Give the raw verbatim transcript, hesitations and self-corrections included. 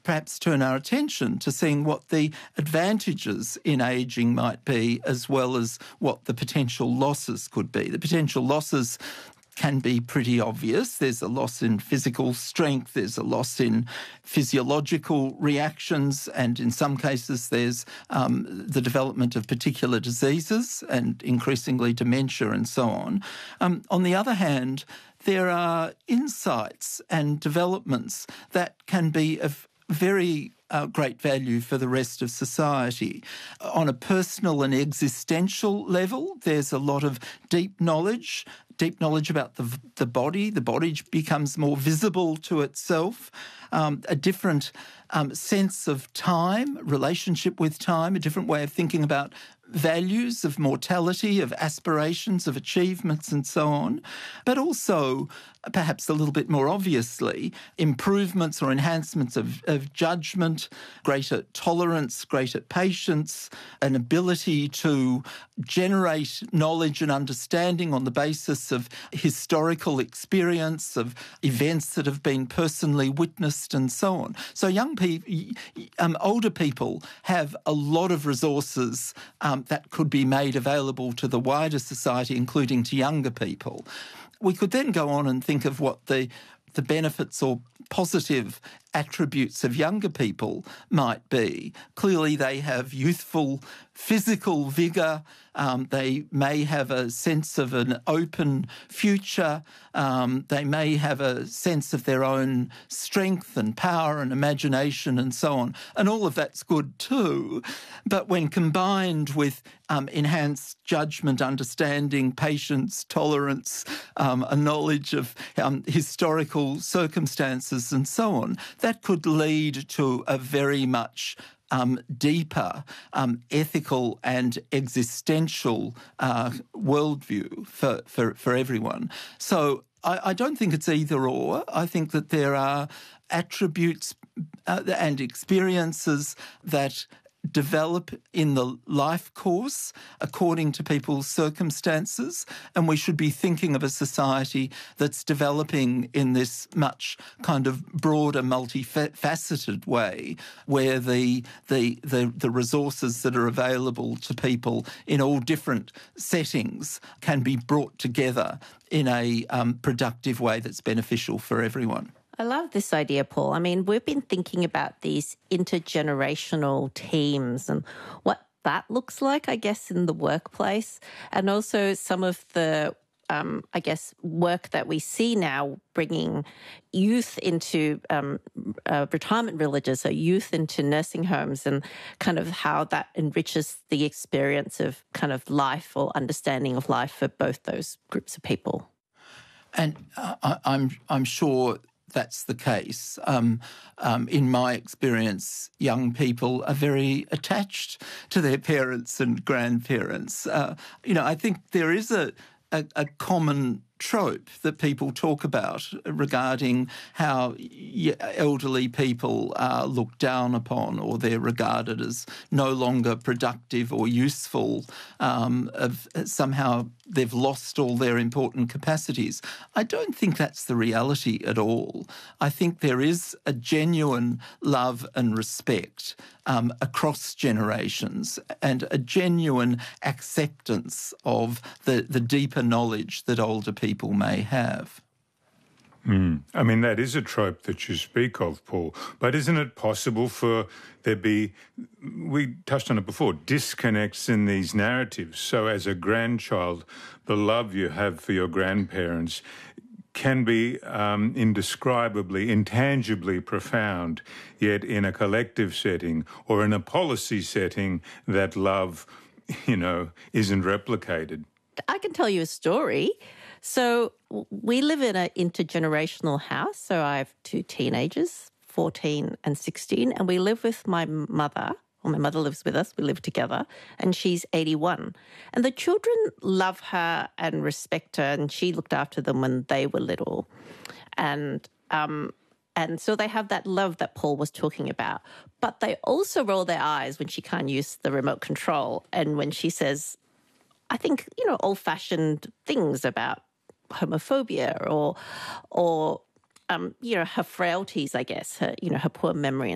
perhaps turn our attention to seeing what the advantages in ageing might be, as well as what the potential losses could be. The potential losses can be pretty obvious. There's a loss in physical strength, there's a loss in physiological reactions, and in some cases there's um, the development of particular diseases and increasingly dementia and so on. Um, on the other hand, there are insights and developments that can be of very uh, great value for the rest of society. On a personal and existential level, there's a lot of deep knowledge, deep knowledge about the, the body. The body becomes more visible to itself, um, a different um, sense of time, relationship with time, a different way of thinking about values of mortality, of aspirations, of achievements and so on, but also, perhaps a little bit more obviously, improvements or enhancements of, of judgment, greater tolerance, greater patience, an ability to generate knowledge and understanding on the basis of historical experience, of events that have been personally witnessed and so on. So young people, um, older people have a lot of resources um, that could be made available to the wider society, including to younger people. We could then go on and think of what the the benefits or positive attributes of younger people might be. Clearly they have youthful physical vigour, um, they may have a sense of an open future, um, they may have a sense of their own strength and power and imagination and so on, and all of that's good too. But when combined with um, enhanced judgment, understanding, patience, tolerance, um, a knowledge of um, historical circumstances and so on, that could lead to a very much Um, deeper um, ethical and existential uh, worldview for, for, for everyone. So I, I don't think it's either or. I think that there are attributes uh, and experiences that develop in the life course according to people's circumstances, and we should be thinking of a society that's developing in this much kind of broader, multifaceted way, where the the the, the resources that are available to people in all different settings can be brought together in a um, productive way that's beneficial for everyone. I love this idea, Paul. I mean, we've been thinking about these intergenerational teams and what that looks like, I guess, in the workplace, and also some of the, um, I guess, work that we see now bringing youth into um, uh, retirement villages, so youth into nursing homes, and kind of how that enriches the experience of kind of life or understanding of life for both those groups of people. And uh, I, I'm I'm sure that's the case. Um, um, in my experience, young people are very attached to their parents and grandparents. Uh, you know, I think there is a, a, a common trope that people talk about regarding how elderly people are looked down upon, or they're regarded as no longer productive or useful, um, of somehow they've lost all their important capacities. I don't think that's the reality at all. I think there is a genuine love and respect um, across generations, and a genuine acceptance of the, the deeper knowledge that older people people may have. Mm. I mean, that is a trope that you speak of, Paul. But isn't it possible for there be, we touched on it before, disconnects in these narratives? So as a grandchild, the love you have for your grandparents can be um, indescribably, intangibly profound, yet in a collective setting or in a policy setting, that love, you know, isn't replicated. I can tell you a story. So we live in an intergenerational house. So I have two teenagers, fourteen and sixteen, and we live with my mother. Well, my mother lives with us. We live together, and she's eighty-one. And the children love her and respect her, and she looked after them when they were little. And um, and so they have that love that Paul was talking about. But they also roll their eyes when she can't use the remote control, and when she says, I think, you know, old-fashioned things about homophobia or, or um, you know, her frailties, I guess, her, you know, her poor memory